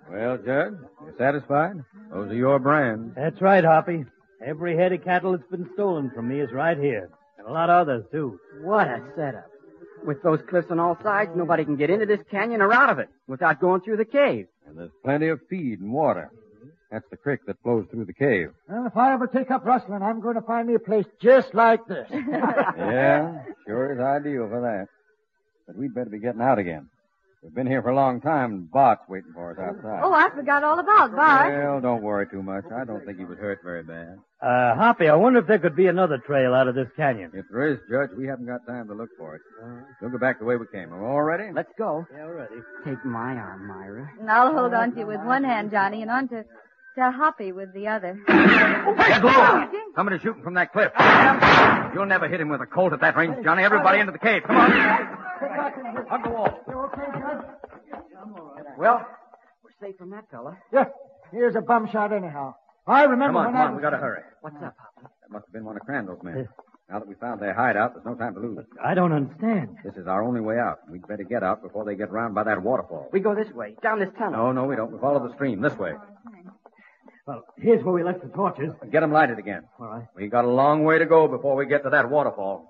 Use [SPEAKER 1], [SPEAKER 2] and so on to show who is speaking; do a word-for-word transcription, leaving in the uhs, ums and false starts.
[SPEAKER 1] Well, Judge, you satisfied? Those are your brands.
[SPEAKER 2] That's right, Hoppy. Every head of cattle that's been stolen from me is right here. And a lot of others, too.
[SPEAKER 3] What a setup. With those cliffs on all sides, nobody can get into this canyon or out of it without going through the cave.
[SPEAKER 1] And there's plenty of feed and water. That's the creek that flows through the cave.
[SPEAKER 4] Well, if I ever take up rustling, I'm going to find me a place just like this.
[SPEAKER 1] Yeah, sure is ideal for that. But we'd better be getting out again. We've been here for a long time, and Bart's waiting for us outside.
[SPEAKER 5] Oh, I forgot all about Bart.
[SPEAKER 1] Well, don't worry too much. I don't think he was hurt very bad.
[SPEAKER 2] Uh, Hoppy, I wonder if there could be another trail out of this canyon.
[SPEAKER 1] If there is, Judge, we haven't got time to look for it. We'll go back the way we came. Are we all ready?
[SPEAKER 3] Let's go.
[SPEAKER 2] Yeah, we're ready.
[SPEAKER 3] Take my arm, Myra.
[SPEAKER 5] And I'll hold on to you with one hand, Johnny, and on to, to Hoppy with the other.
[SPEAKER 1] Get low! Somebody's shooting from that cliff. You'll never hit him with a Colt at that range, Johnny. Everybody into the cave. Come on. Hug the wall.
[SPEAKER 4] You okay, Judge?
[SPEAKER 3] Well, we're safe from that fella.
[SPEAKER 4] Yeah, here's a bum shot anyhow. I remember
[SPEAKER 1] Come on,
[SPEAKER 4] when
[SPEAKER 1] come
[SPEAKER 4] I
[SPEAKER 1] on.
[SPEAKER 4] was...
[SPEAKER 1] We gotta hurry.
[SPEAKER 3] What's up, Hoppy?
[SPEAKER 1] That must have been one of Crandall's men. Now that we found their hideout, there's no time to lose.
[SPEAKER 2] I don't understand.
[SPEAKER 1] This is our only way out. We'd better get out before they get round by that waterfall.
[SPEAKER 3] We go this way, down this tunnel.
[SPEAKER 1] No, no, we don't. We follow the stream this way.
[SPEAKER 2] Well, here's where we left the torches.
[SPEAKER 1] Get them lighted again.
[SPEAKER 2] All right.
[SPEAKER 1] We got a long way to go before we get to that waterfall.